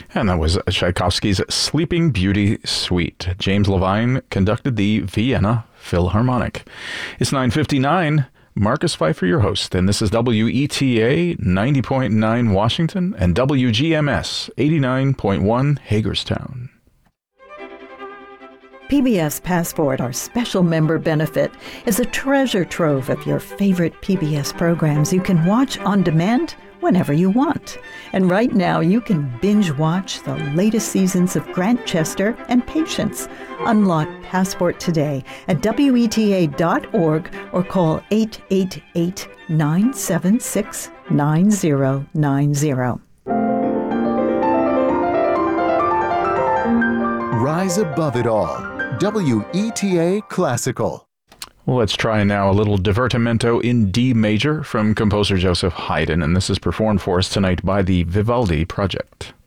And that was Tchaikovsky's Sleeping Beauty Suite. James Levine conducted the Vienna Philharmonic. It's 9:59. Marcus Pfeiffer, your host, and this is WETA 90.9 Washington and WGMS 89.1 Hagerstown. PBS Passport, our special member benefit, is a treasure trove of your favorite PBS programs you can watch on demand whenever you want. And right now, you can binge watch the latest seasons of Grantchester and Patience. Unlock Passport today at WETA.org or call 888-976-9090. Rise above it all. WETA Classical. Well, let's try now a little divertimento in D major from composer Joseph Haydn, and this is performed for us tonight by the Vivaldi Project.